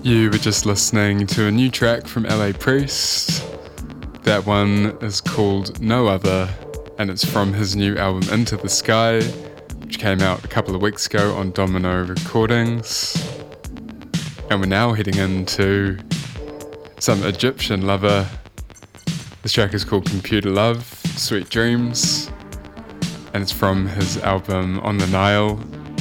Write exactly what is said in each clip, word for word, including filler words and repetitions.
You were just listening to a new track from L A Priest. That one is called No Other, and it's from his new album Into the Sky, which came out a couple of weeks ago on Domino Recordings. And we're now heading into some Egyptian Lover. This track is called Computer Love, Sweet Dreams, and it's from his album On the Nile.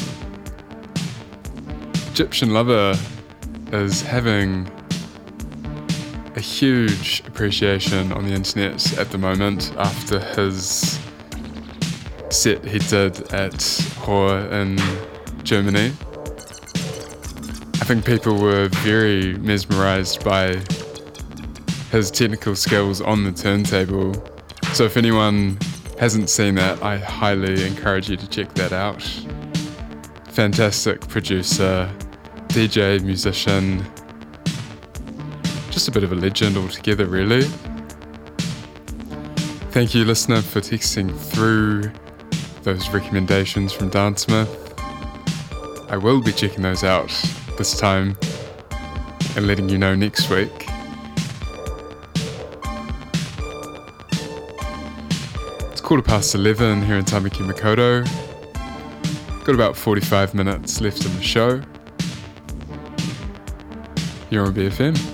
Egyptian Lover is having a huge appreciation on the internet at the moment after his set he did at Hor in Germany. I think people were very mesmerised by his technical skills on the turntable. So if anyone hasn't seen that, I highly encourage you to check that out. Fantastic producer, D J, musician, just a bit of a legend altogether, really. Thank you, listener, for texting through those recommendations from Dan Smith. I will be checking those out this time and letting you know next week. It's quarter past eleven here in Tamaki Makaurau. Got about forty-five minutes left in the show. You're on B F M.